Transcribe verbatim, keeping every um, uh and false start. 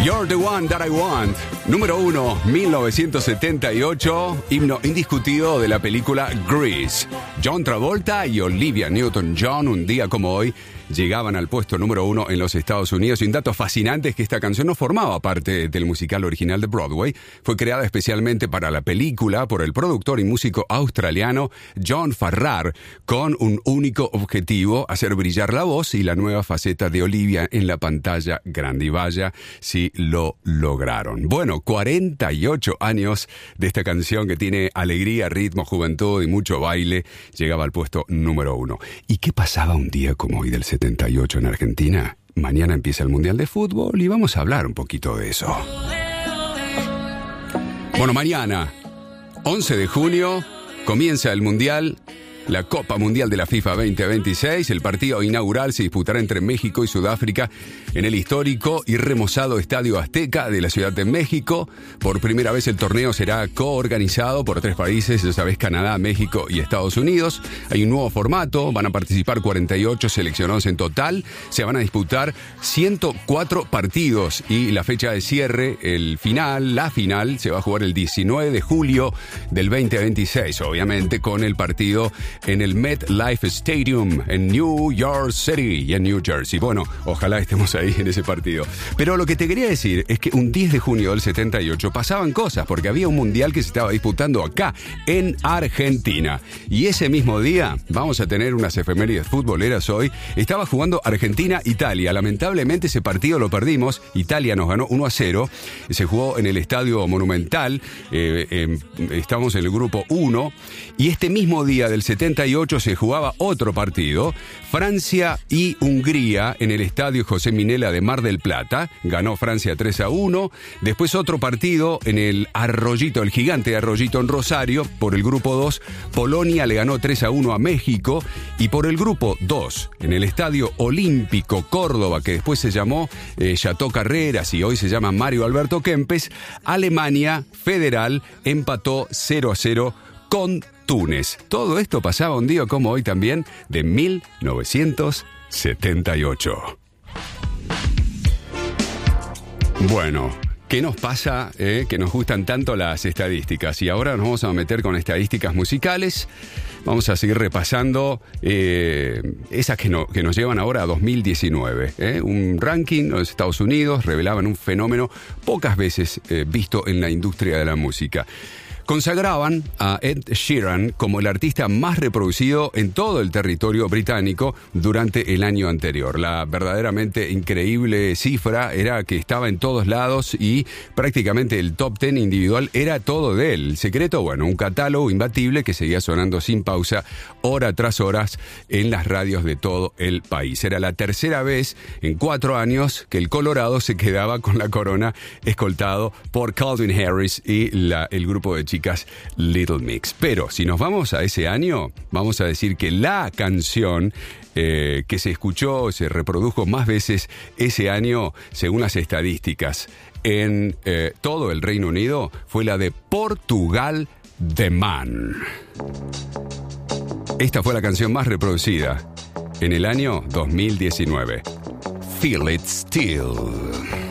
You're the one that I want. Número uno, mil novecientos setenta y ocho, himno indiscutido de la película Grease. John Travolta y Olivia Newton-John, un día como hoy, llegaban al puesto número uno en los Estados Unidos. Y un dato fascinante es que esta canción no formaba parte del musical original de Broadway. Fue creada especialmente para la película por el productor y músico australiano John Farrar, con un único objetivo: hacer brillar la voz y la nueva faceta de Olivia en la pantalla grande. Y vaya si lo lograron. Bueno, cuarenta y ocho años de esta canción que tiene alegría, ritmo, juventud y mucho baile, llegaba al puesto número uno. ¿Y qué pasaba un día como hoy del setenta y ocho en Argentina? Mañana empieza el Mundial de Fútbol y vamos a hablar un poquito de eso. Bueno, mañana, once de junio, comienza el Mundial, la Copa Mundial de la FIFA veinte veintiséis. El partido inaugural se disputará entre México y Sudáfrica en el histórico y remozado Estadio Azteca de la Ciudad de México. Por primera vez el torneo será coorganizado por tres países, ya sabes, Canadá, México y Estados Unidos. Hay un nuevo formato, van a participar cuarenta y ocho seleccionados en total. Se van a disputar ciento cuatro partidos y la fecha de cierre, el final, la final, se va a jugar el diecinueve de julio del veinte veintiséis, obviamente con el partido en el MetLife Stadium en New York City y en New Jersey. Bueno, ojalá estemos ahí en ese partido. Pero lo que te quería decir es que un diez de junio del setenta y ocho pasaban cosas, porque había un mundial que se estaba disputando acá, en Argentina. Y ese mismo día, vamos a tener unas efemérides futboleras hoy, estaba jugando Argentina-Italia. Lamentablemente ese partido lo perdimos. Italia nos ganó uno a cero. Se jugó en el Estadio Monumental. Eh, eh, estamos en el grupo uno. Y este mismo día del setenta y ocho se jugaba otro partido, Francia y Hungría, en el Estadio José Minella de Mar del Plata. Ganó Francia tres a uno. Después otro partido en el Arroyito, el gigante Arroyito en Rosario. Por el grupo dos, Polonia le ganó tres a uno a México. Y por el grupo dos, en el Estadio Olímpico Córdoba, que después se llamó eh, Chateau Carreras y hoy se llama Mario Alberto Kempes, Alemania Federal empató cero a cero con Túnez. Todo esto pasaba un día como hoy también de mil novecientos setenta y ocho. Bueno, ¿qué nos pasa? Eh? Que nos gustan tanto las estadísticas. Y ahora nos vamos a meter con estadísticas musicales. Vamos a seguir repasando eh, esas que, no, que nos llevan ahora a dos mil diecinueve. ¿eh? Un ranking de los Estados Unidos revelaban un fenómeno pocas veces eh, visto en la industria de la música. Consagraban a Ed Sheeran como el artista más reproducido en todo el territorio británico durante el año anterior. La verdaderamente increíble cifra era que estaba en todos lados y prácticamente el top ten individual era todo de él. El secreto, bueno, un catálogo imbatible que seguía sonando sin pausa, hora tras horas, en las radios de todo el país. Era la tercera vez en cuatro años que el Colorado se quedaba con la corona, escoltado por Calvin Harris y la, el grupo de chicas Little Mix. Pero si nos vamos a ese año, vamos a decir que la canción eh, que se escuchó, se reprodujo más veces ese año, según las estadísticas, en eh, todo el Reino Unido, fue la de Portugal The Man. Esta fue la canción más reproducida en el año dos mil diecinueve. Feel It Still.